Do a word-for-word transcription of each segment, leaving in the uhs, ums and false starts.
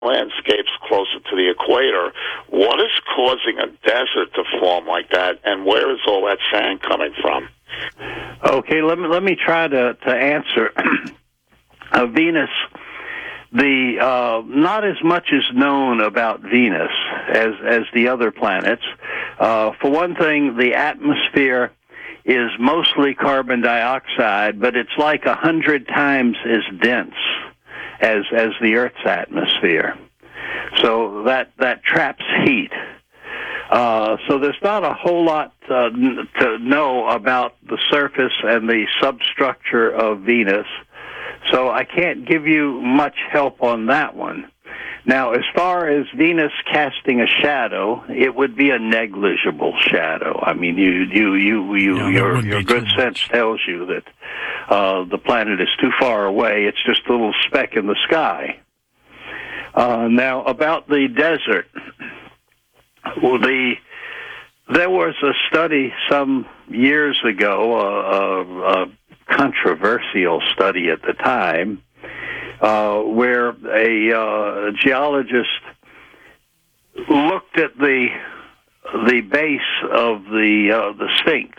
landscapes closer to the equator. What is causing a desert to form like that, and where is all that sand coming from? Okay, let me let me try to to answer. uh, Venus, the uh, not as much is known about Venus as as the other planets. Uh, for one thing, the atmosphere is mostly carbon dioxide, but it's like a hundred times as dense as as the Earth's atmosphere. So that that traps heat. Uh, so there's not a whole lot uh, n- to know about the surface and the substructure of Venus. So I can't give you much help on that one. Now, as far as Venus casting a shadow, it would be a negligible shadow. I mean, you, you, you, you, yeah, your, your good sense tells you that uh, the planet is too far away. It's just a little speck in the sky. Uh, now, about the desert, well, the there was a study some years ago, a, a, a controversial study at the time, uh, where a uh, geologist looked at the the base of the uh, the Sphinx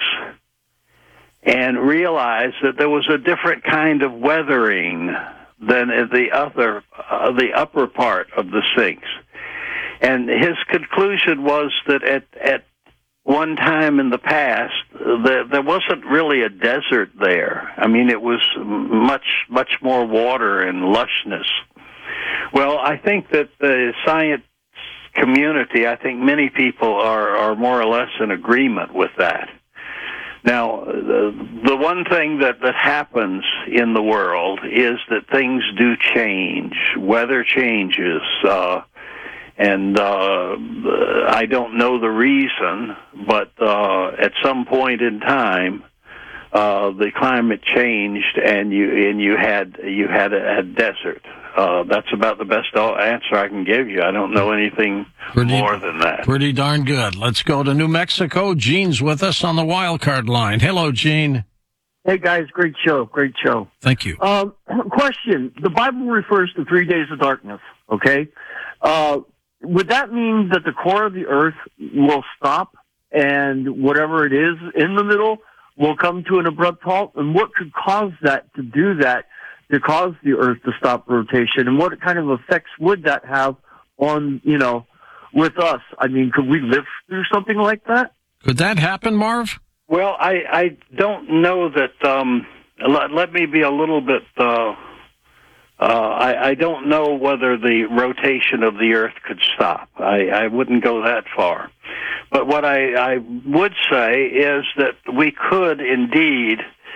and realized that there was a different kind of weathering than in the other uh, the upper part of the Sphinx. And his conclusion was that at, at one time in the past, the, there wasn't really a desert there. I mean, it was much, much more water and lushness. Well, I think that the science community, I think many people are, are more or less in agreement with that. Now, the, the one thing that, that happens in the world is that things do change. Weather changes, uh, And uh, I don't know the reason, but uh, at some point in time, uh, the climate changed, and you and you had you had a, a desert. Uh, that's about the best answer I can give you. I don't know anything pretty, more than that. Pretty darn good. Let's go to New Mexico. Gene's with us on the wild card line. Hello, Gene. Hey, guys. Great show. Great show. Thank you. Um, question. The Bible refers to three days of darkness, okay? Uh, would that mean that the core of the earth will stop and whatever it is in the middle will come to an abrupt halt? And what could cause that to do that, to cause the earth to stop rotation? And what kind of effects would that have on, you know, with us? I mean, could we live through something like that? Could that happen, Marv? Well, I, I don't know that, um, let, let me be a little bit, uh, uh, I, I don't know whether the rotation of the earth could stop. I, I wouldn't go that far. But what I, I would say is that we could indeed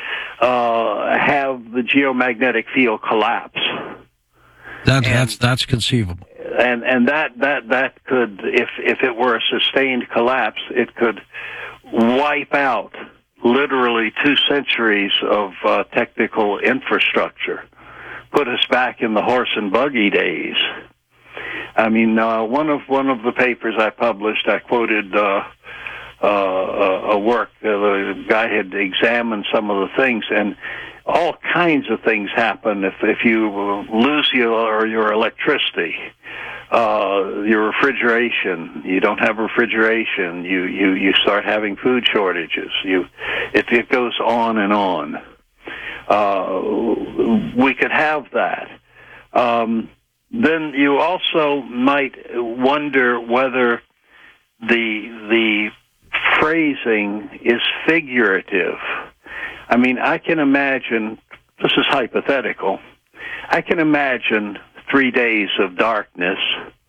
uh, have the geomagnetic field collapse. That, and, that's that's conceivable. And and that, that, that could, if if it were a sustained collapse, it could wipe out literally two centuries of uh, technical infrastructure, put us back in the horse and buggy days. I mean, uh, one of one of the papers I published, I quoted uh, uh, a work. Uh, the guy had examined some of the things, and all kinds of things happen if if you lose your your electricity, uh, your refrigeration. You don't have refrigeration. You you you start having food shortages. You it it goes on and on. Uh, we could have that. Um, Then you also might wonder whether the the phrasing is figurative. I mean, I can imagine, this is hypothetical, I can imagine three days of darkness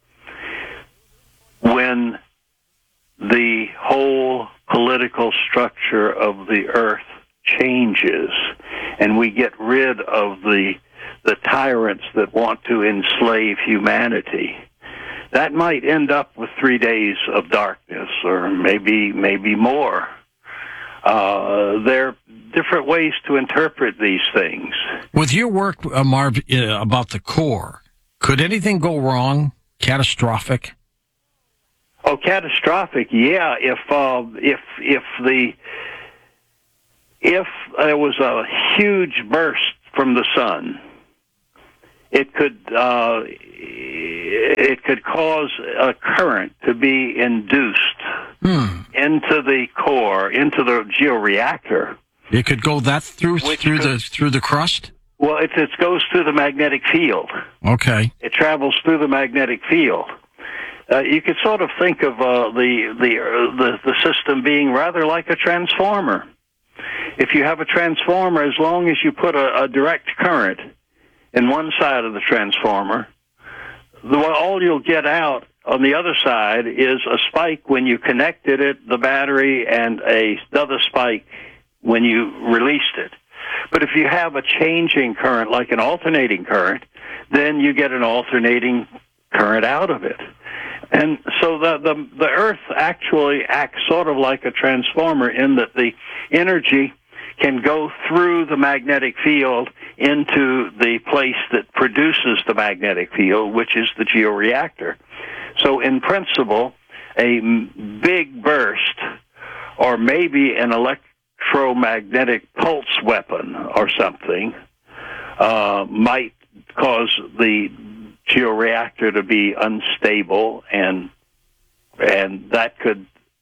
when the whole political structure of the earth changes and we get rid of the the tyrants that want to enslave humanity. That might end up with three days of darkness, or maybe maybe more. Uh, there are different ways to interpret these things. With your work, uh, Marv, uh, about the core, could anything go wrong? Catastrophic? Oh, catastrophic! Yeah, if uh, if if the if there was a huge burst from the sun, it could uh, it could cause a current to be induced Hmm. into the core, into the georeactor. It could go that through Which through could- the through the crust. Well, it, it goes through the magnetic field. Okay. It travels through the magnetic field. Uh, you could sort of think of uh, the the, uh, the the system being rather like a transformer. If you have a transformer, as long as you put a, a direct current in one side of the transformer, the, all you'll get out on the other side is a spike when you connected it, the battery, and a, another spike when you released it. But if you have a changing current, like an alternating current, then you get an alternating current out of it. And so the, the, the Earth actually acts sort of like a transformer in that the energy can go through the magnetic field into the place that produces the magnetic field, which is the georeactor. So in principle, a big burst, or maybe an electromagnetic pulse weapon or something, uh, might cause the georeactor to be unstable, and and that could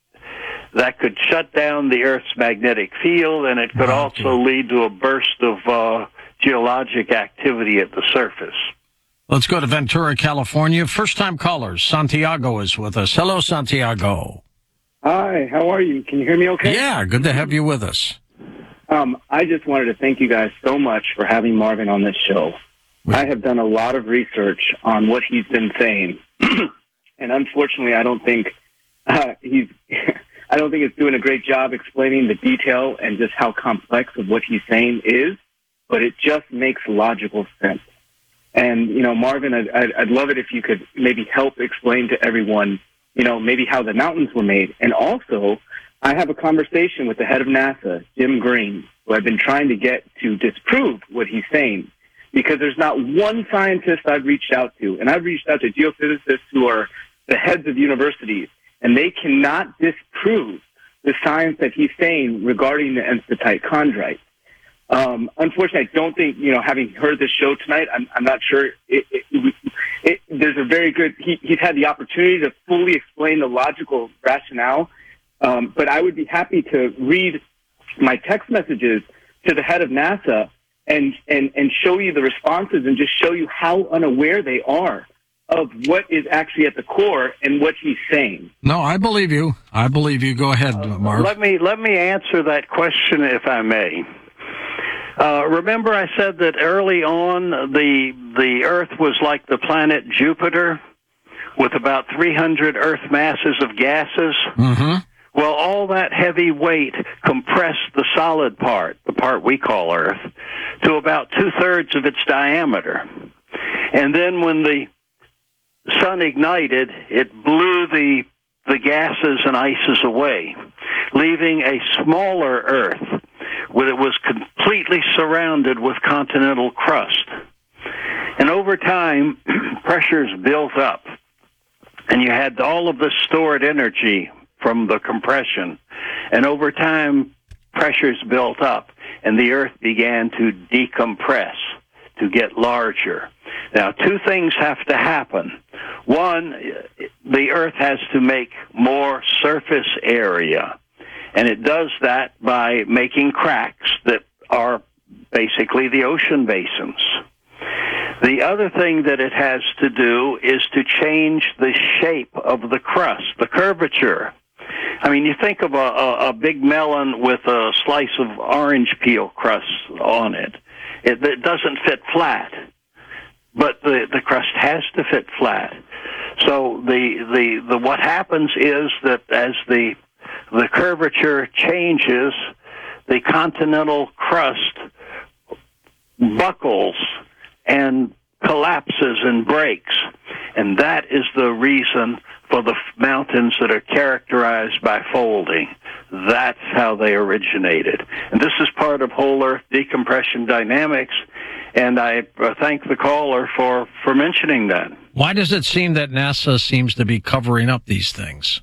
that could shut down the Earth's magnetic field, and it could also lead to a burst of uh, geologic activity at the surface. Let's go to Ventura, California. First-time callers. Santiago is with us. Hello, Santiago. Hi, how are you? Can you hear me okay? Yeah, good to have you with us. Um, I just wanted to thank you guys so much for having Marvin on this show. I have done a lot of research on what he's been saying, and unfortunately, I don't think uh, he's. I don't think it's doing a great job explaining the detail and just how complex of what he's saying is. But it just makes logical sense. And you know, Marvin, I'd, I'd, I'd love it if you could maybe help explain to everyone, you know, maybe how the mountains were made. And also, I have a conversation with the head of NASA, Jim Green, who I've been trying to get to disprove what he's saying. Because there's not one scientist I've reached out to, and I've reached out to geophysicists who are the heads of universities, and they cannot disprove the science that he's saying regarding the enstatite chondrite. Um, unfortunately, I don't think, you know, having heard this show tonight, I'm, I'm not sure it, it, it, there's a very good, he, he's had the opportunity to fully explain the logical rationale, um, but I would be happy to read my text messages to the head of NASA and, and, and show you the responses and just show you how unaware they are of what is actually at the core and what he's saying. No, I believe you. I believe you. Go ahead, Uh, Marv. let me let me answer that question, if I may. Uh, remember, I said that early on the the Earth was like the planet Jupiter, with about three hundred Earth masses of gases. Mm-hmm. Well, all that heavy weight compressed the solid part, the part we call Earth, to about two-thirds of its diameter. And then when the sun ignited, it blew the the gases and ices away, leaving a smaller Earth where it was completely surrounded with continental crust. And over time, pressures built up, and you had all of this stored energy from the compression. And over time, pressures built up, and the Earth began to decompress, to get larger. Now, two things have to happen. One, the Earth has to make more surface area, and it does that by making cracks that are basically the ocean basins. The other thing that it has to do is to change the shape of the crust, the curvature. I mean, you think of a, a, a big melon with a slice of orange peel crust on it. It, it doesn't fit flat, but the, the crust has to fit flat. So the, the, the what happens is that as the the curvature changes, the continental crust buckles and collapses and breaks. And that is the reason for the mountains that are characterized by folding. That's how they originated. And this is part of whole Earth decompression dynamics, and I thank the caller for, for mentioning that. Why does it seem that NASA seems to be covering up these things?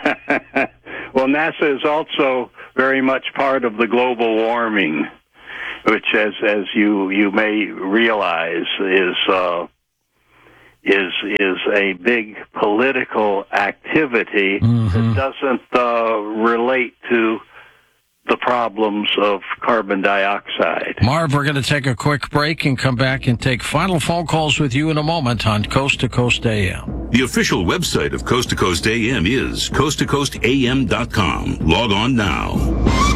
Well, NASA is also very much part of the global warming. which, as as you you may realize, is uh, is is a big political activity Mm-hmm. that doesn't uh, relate to the problems of carbon dioxide. Marv, we're going to take a quick break and come back and take final phone calls with you in a moment on Coast to Coast A M. The official website of Coast to Coast A M is coast to coast a m dot com. Log on now.